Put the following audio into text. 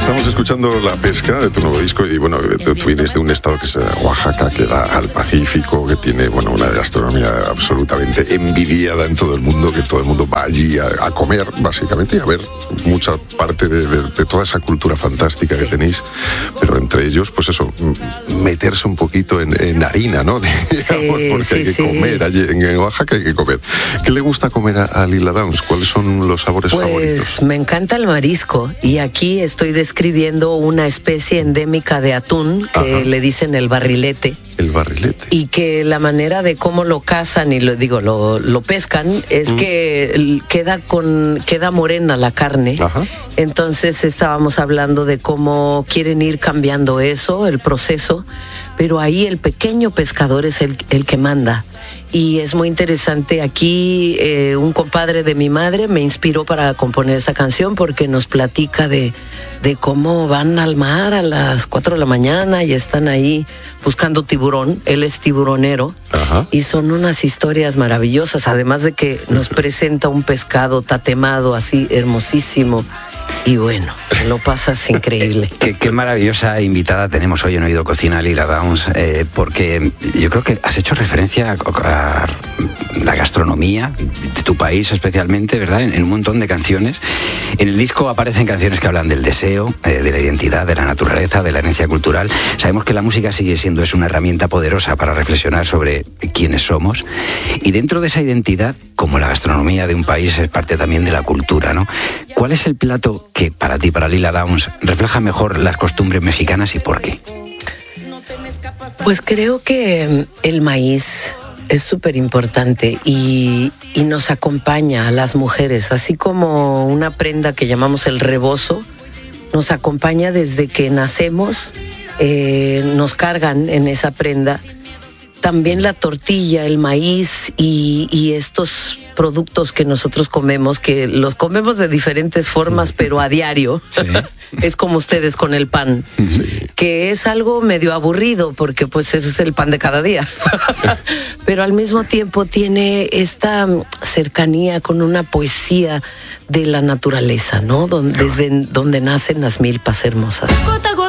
Estamos escuchando La Pesca de tu nuevo disco y bueno, tú vienes de un estado que es Oaxaca, que da al Pacífico, que tiene bueno una gastronomía absolutamente envidiada en todo el mundo, que todo el mundo va allí a comer básicamente y a ver mucha parte de toda esa cultura fantástica que tenéis, pero entre ellos pues eso, meterse un poquito en harina, ¿no? Digamos, porque hay que comer, allí en Oaxaca hay que comer. ¿Qué le gusta comer a Lila Downs? ¿Cuáles son los sabores favoritos? Pues me encanta el marisco y aquí estoy describiendo una especie endémica de atún que le dicen el barrilete. El barrilete. Y que la manera de cómo lo cazan y lo pescan es que queda morena la carne. Ajá. Entonces estábamos hablando de cómo quieren ir cambiando eso, el proceso, pero ahí el pequeño pescador es el que manda. Y es muy interesante, aquí un compadre de mi madre me inspiró para componer esa canción porque nos platica de cómo van al mar a las 4 de la mañana y están ahí buscando tiburón, él es tiburonero. Ajá. Y son unas historias maravillosas, además de que nos presenta un pescado tatemado así hermosísimo. Y bueno, lo pasas increíble. Qué maravillosa invitada tenemos hoy en Oído Cocina, Lila Downs, porque yo creo que has hecho referencia a la gastronomía de tu país especialmente, ¿verdad? En un montón de canciones. En el disco aparecen canciones que hablan del deseo, de la identidad, de la naturaleza, de la herencia cultural. Sabemos que la música sigue siendo una herramienta poderosa para reflexionar sobre quiénes somos. Y dentro de esa identidad, como la gastronomía de un país es parte también de la cultura, ¿no? ¿Cuál es el plato que para ti, para Lila Downs, refleja mejor las costumbres mexicanas y por qué? Pues creo que el maíz es súper importante y nos acompaña a las mujeres, así como una prenda que llamamos el rebozo, nos acompaña desde que nacemos, nos cargan en esa prenda. También la tortilla, el maíz y estos productos que nosotros comemos, que los comemos de diferentes formas, pero a diario. Sí. Es como ustedes con el pan, que es algo medio aburrido, porque pues ese es el pan de cada día. Sí. Pero al mismo tiempo tiene esta cercanía con una poesía de la naturaleza, ¿no? Desde donde nacen las milpas hermosas.